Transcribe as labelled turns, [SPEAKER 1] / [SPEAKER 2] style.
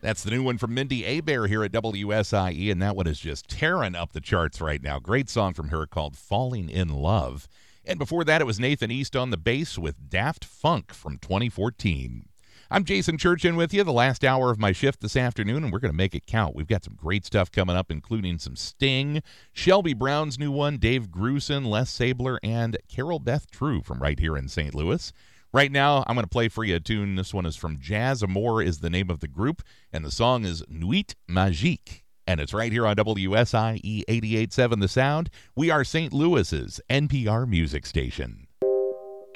[SPEAKER 1] That's the new one from Mindy Abair here at WSIE, and that one is just tearing up the charts right now. Great song from her called Falling in Love. And before that, it was Nathan East on the bass with Daft Funk from 2014. I'm Jason Churchin with you, the last hour of my shift this afternoon, and we're going to make it count. We've got some great stuff coming up, including some Sting, Shelby Brown's new one, Dave Grusin, Les Sabler, and Carol Beth True from right here in St. Louis. Right now, I'm going to play for you a tune. This one is from Jazz Amour is the name of the group, and the song is Nuit Magique. And it's right here on WSIE 88.7 The Sound. We are St. Louis's NPR music station.